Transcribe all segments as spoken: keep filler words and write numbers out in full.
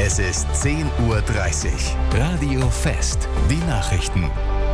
Es ist zehn Uhr dreißig. Radio Fest. Die Nachrichten.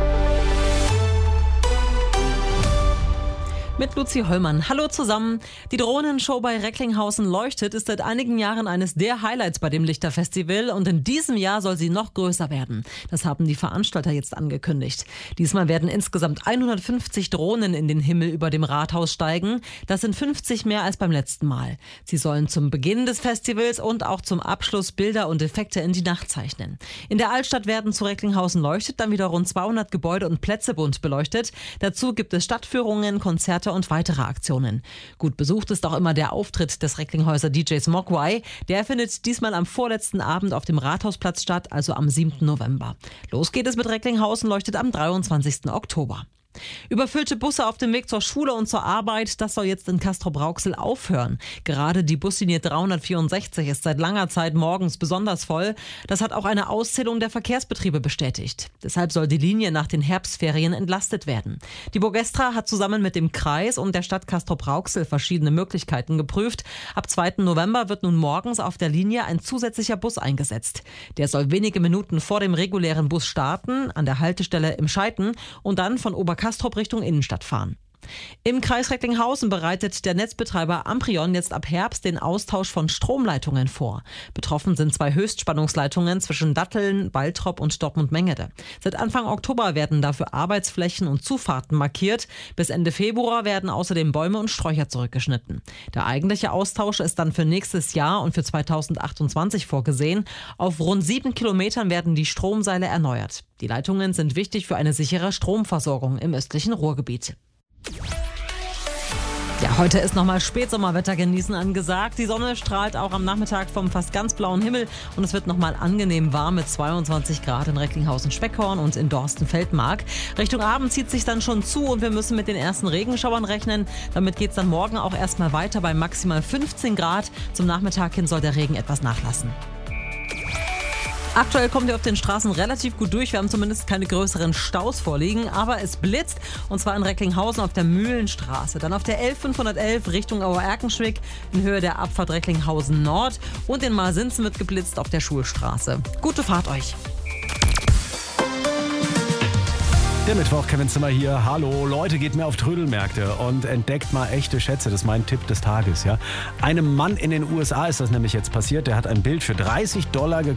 Mit Luzi Hollmann. Hallo zusammen. Die Drohnenshow bei Recklinghausen leuchtet ist seit einigen Jahren eines der Highlights bei dem Lichterfestival und in diesem Jahr soll sie noch größer werden. Das haben die Veranstalter jetzt angekündigt. Diesmal werden insgesamt hundertfünfzig Drohnen in den Himmel über dem Rathaus steigen. Das sind fünfzig mehr als beim letzten Mal. Sie sollen zum Beginn des Festivals und auch zum Abschluss Bilder und Effekte in die Nacht zeichnen. In der Altstadt werden zu Recklinghausen leuchtet dann wieder rund zweihundert Gebäude und Plätze bunt beleuchtet. Dazu gibt es Stadtführungen, Konzerte und weitere Aktionen. Gut besucht ist auch immer der Auftritt des Recklinghäuser D Js Mogwai. Der findet diesmal am vorletzten Abend auf dem Rathausplatz statt, also am siebten November. Los geht es mit Recklinghausen leuchtet am dreiundzwanzigsten Oktober. Überfüllte Busse auf dem Weg zur Schule und zur Arbeit, das soll jetzt in Castrop-Rauxel aufhören. Gerade die Buslinie dreihundertvierundsechzig ist seit langer Zeit morgens besonders voll. Das hat auch eine Auszählung der Verkehrsbetriebe bestätigt. Deshalb soll die Linie nach den Herbstferien entlastet werden. Die Burgestra hat zusammen mit dem Kreis und der Stadt Castrop-Rauxel verschiedene Möglichkeiten geprüft. Ab zweiten November wird nun morgens auf der Linie ein zusätzlicher Bus eingesetzt. Der soll wenige Minuten vor dem regulären Bus starten, an der Haltestelle im Scheiten und dann von Oberkastrop Richtung Innenstadt fahren. Im Kreis Recklinghausen bereitet der Netzbetreiber Amprion jetzt ab Herbst den Austausch von Stromleitungen vor. Betroffen sind zwei Höchstspannungsleitungen zwischen Datteln, Waltrop und Dortmund-Mengede. Seit Anfang Oktober werden dafür Arbeitsflächen und Zufahrten markiert. Bis Ende Februar werden außerdem Bäume und Sträucher zurückgeschnitten. Der eigentliche Austausch ist dann für nächstes Jahr und für zweitausendachtundzwanzig vorgesehen. Auf rund sieben Kilometern werden die Stromseile erneuert. Die Leitungen sind wichtig für eine sichere Stromversorgung im östlichen Ruhrgebiet. Ja, heute ist nochmal Spätsommerwetter genießen angesagt. Die Sonne strahlt auch am Nachmittag vom fast ganz blauen Himmel und es wird nochmal angenehm warm mit zweiundzwanzig Grad in Recklinghausen-Speckhorn und in Dorsten-Feldmark. Richtung Abend zieht sich dann schon zu und wir müssen mit den ersten Regenschauern rechnen. Damit geht es dann morgen auch erstmal weiter bei maximal fünfzehn Grad. Zum Nachmittag hin soll der Regen etwas nachlassen. Aktuell kommen wir auf den Straßen relativ gut durch. Wir haben zumindest keine größeren Staus vorliegen, aber es blitzt und zwar in Recklinghausen auf der Mühlenstraße. Dann auf der L fünfhundertelf Richtung Auer-Erkenschwick in Höhe der Abfahrt Recklinghausen Nord und in Marsinzen wird geblitzt auf der Schulstraße. Gute Fahrt euch! Der Mittwoch, Kevin Zimmer hier. Hallo, Leute, geht mehr auf Trödelmärkte und entdeckt mal echte Schätze. Das ist mein Tipp des Tages, ja. Einem Mann in den U S A ist das nämlich jetzt passiert. Der hat ein Bild für dreißig Dollar gekauft.